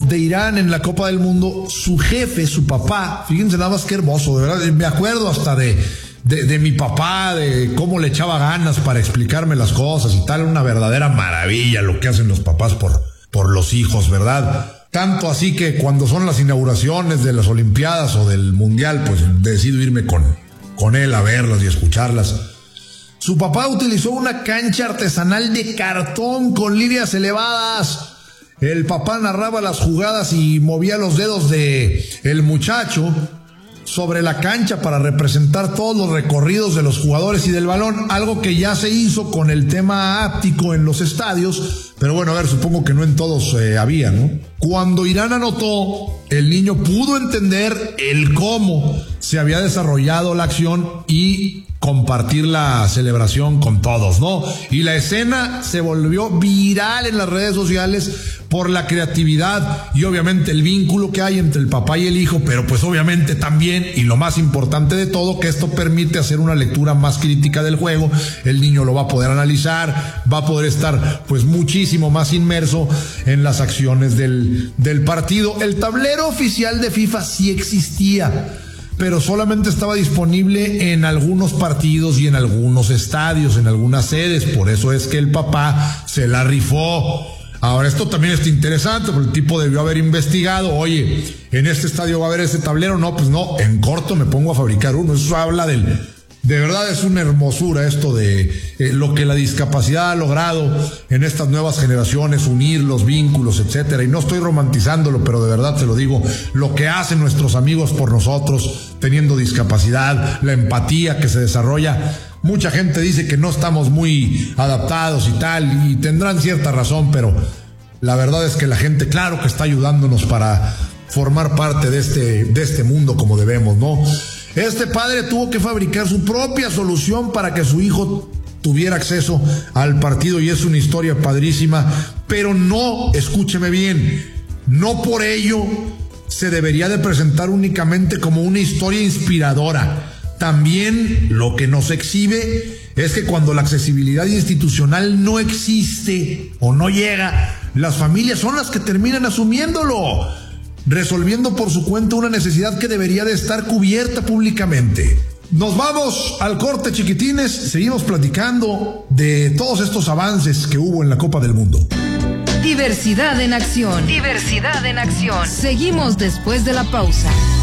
de Irán en la Copa del Mundo, su jefe, su papá, fíjense nada más qué hermoso, de verdad, me acuerdo hasta de mi papá, de cómo le echaba ganas para explicarme las cosas y tal, una verdadera maravilla lo que hacen los papás por los hijos, ¿verdad? Tanto así que cuando son las inauguraciones de las Olimpiadas o del Mundial, pues decido irme con él a verlas y escucharlas. Su papá utilizó una cancha artesanal de cartón con líneas elevadas. El papá narraba las jugadas y movía los dedos de el muchacho sobre la cancha para representar todos los recorridos de los jugadores y del balón, algo que ya se hizo con el tema áptico en los estadios, pero bueno, a ver, supongo que no en todos había, ¿no? Cuando Irán anotó, el niño pudo entender el cómo se había desarrollado la acción y compartir la celebración con todos, ¿no? Y la escena se volvió viral en las redes sociales por la creatividad y obviamente el vínculo que hay entre el papá y el hijo, pero pues obviamente también, y lo más importante de todo, que esto permite hacer una lectura más crítica del juego. El niño lo va a poder analizar, va a poder estar pues muchísimo más inmerso en las acciones del partido. El tablero oficial de FIFA sí existía, pero solamente estaba disponible en algunos partidos y en algunos estadios, en algunas sedes. Por eso es que el papá se la rifó. Ahora, esto también está interesante, porque el tipo debió haber investigado. Oye, ¿en este estadio va a haber ese tablero? No, pues no, en corto me pongo a fabricar uno. Eso habla de verdad es una hermosura esto de lo que la discapacidad ha logrado en estas nuevas generaciones, unir los vínculos, etcétera. Y no estoy romantizándolo, pero de verdad te lo digo, lo que hacen nuestros amigos por nosotros teniendo discapacidad, la empatía que se desarrolla. Mucha gente dice que no estamos muy adaptados y tal, y tendrán cierta razón, pero la verdad es que la gente, claro que está ayudándonos para formar parte de este mundo como debemos, ¿no? Este padre tuvo que fabricar su propia solución para que su hijo tuviera acceso al partido, y es una historia padrísima, pero no, escúcheme bien, no por ello se debería de presentar únicamente como una historia inspiradora. También lo que nos exhibe es que cuando la accesibilidad institucional no existe o no llega, las familias son las que terminan asumiéndolo, resolviendo por su cuenta una necesidad que debería de estar cubierta públicamente. Nos vamos al corte, chiquitines. Seguimos platicando de todos estos avances que hubo en la Copa del Mundo. Diversidad en acción. Diversidad en acción. Seguimos después de la pausa.